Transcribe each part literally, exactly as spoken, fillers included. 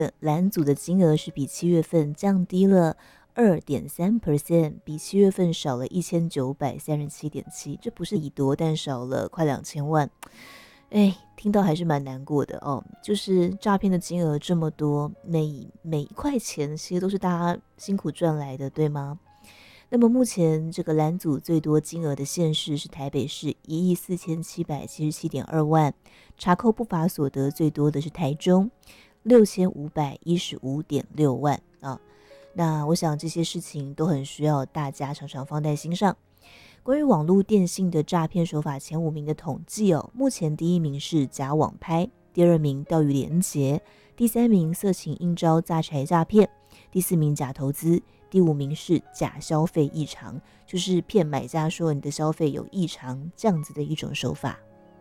蓝组的金额是比七月份降低了 百分之二点三， 比七月份少了一千九百三十七点七， 这不是以多，但少了快两千万。哎，听到还是蛮难过的哦。就是诈骗的金额这么多，每每一块钱其实都是大家辛苦赚来的，对吗？那么目前这个蓝组最多金额的县市是台北市一亿四千七百七十七点二万，查扣不法所得最多的是台中六千五百一十五点六万啊。那我想这些事情都很需要大家常常放在心上。关于网络电信的诈骗手法前五名的统计哦，目前第一名是假网拍，第二名钓鱼连结，第三名色情应招诈财诈骗，第四名假投资，第五名是假消费异常，就是骗买家说你的消费有异常这样子的一种手法。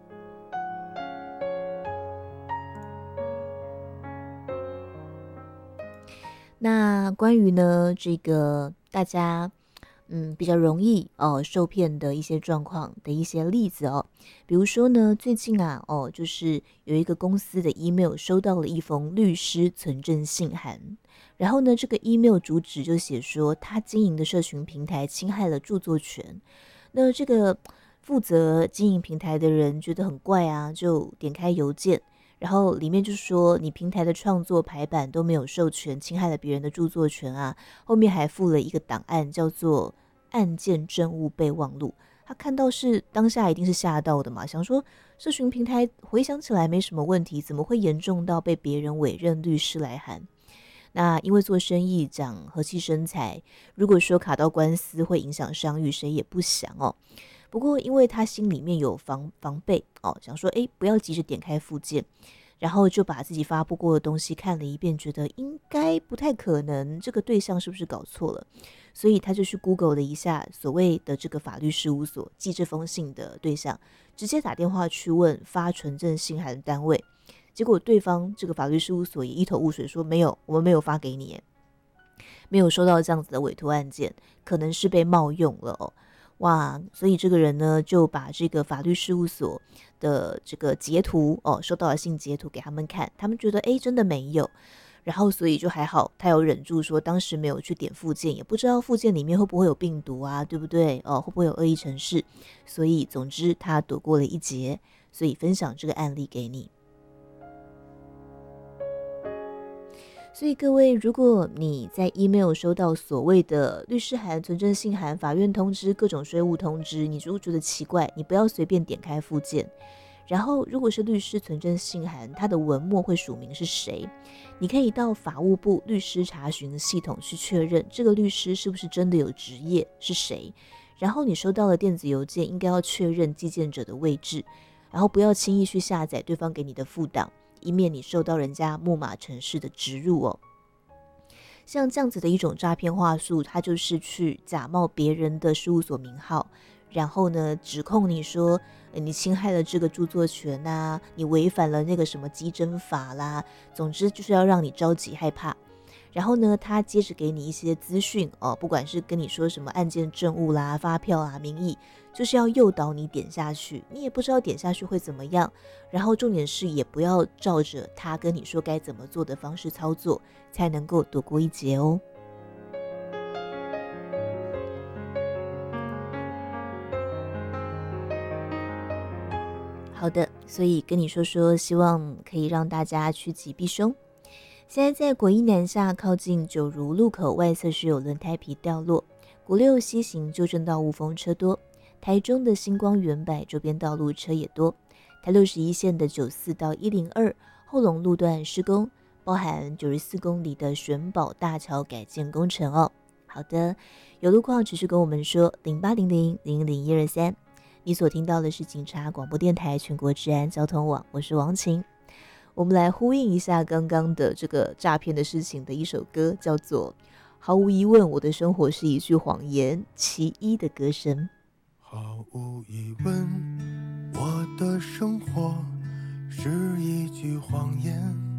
那关于呢这个大家嗯比较容易哦受骗的一些状况的一些例子哦，比如说呢最近啊哦就是有一个公司的 email 收到了一封律师存证信函，然后呢这个 email 主旨就写说他经营的社群平台侵害了著作权。那这个负责经营平台的人觉得很怪啊，就点开邮件，然后里面就说你平台的创作排版都没有授权，侵害了别人的著作权啊。后面还附了一个档案叫做案件证物备忘录。他看到是当下一定是吓到的嘛，想说社群平台回想起来没什么问题，怎么会严重到被别人委任律师来函？那因为做生意讲和气生财，如果说卡到官司会影响商誉，谁也不想哦。不过因为他心里面有防防备哦，想说诶不要急着点开附件，然后就把自己发布过的东西看了一遍，觉得应该不太可能，这个对象是不是搞错了？所以他就去 Google 了一下所谓的这个法律事务所寄这封信的对象，直接打电话去问发存证信函的单位，结果对方这个法律事务所也一头雾水，说没有，我们没有发给你，没有收到这样子的委托案件，可能是被冒用了哦。哇，所以这个人呢就把这个法律事务所的这个截图哦，收到的信截图给他们看，他们觉得诶真的没有，然后所以就还好，他有忍住说当时没有去点附件，也不知道附件里面会不会有病毒啊，对不对？哦，会不会有恶意程式？所以总之他躲过了一劫，所以分享这个案例给你。所以各位，如果你在 email 收到所谓的律师函、存证信函、法院通知、各种税务通知，你如果觉得奇怪，你不要随便点开附件。然后如果是律师存证信函，它的文末会署名是谁，你可以到法务部律师查询系统去确认这个律师是不是真的有职业，是谁。然后你收到了电子邮件，应该要确认寄件者的位置，然后不要轻易去下载对方给你的附档，以免你受到人家木马程式的植入哦。像这样子的一种诈骗话术，它就是去假冒别人的事务所名号，然后呢指控你说你侵害了这个著作权啊，你违反了那个什么稽征法啦，总之就是要让你着急害怕。然后呢他接着给你一些资讯哦，不管是跟你说什么案件证物啦、发票啊、名义，就是要诱导你点下去，你也不知道点下去会怎么样，然后重点是也不要照着他跟你说该怎么做的方式操作，才能够躲过一劫哦。好的，所以跟你说说，希望可以让大家趋吉避凶。现在在国一南下靠近九如路口外侧是有轮胎皮掉落，国六西行旧正道雾峰车多，台中的星光原柏周边道路车也多，台六十一线的九四到一零二后龙路段施工，包含九十四公里的玄宝大桥改建工程哦。好的，有路况持续跟我们说零八零零零零一二三。你所听到的是警察广播电台全国治安交通网，我是王晴。我们来呼应一下刚刚的这个诈骗的事情的一首歌，叫做毫无疑问我的生活是一句谎言，其一的歌声。 毫无疑问我的生活是一句谎言，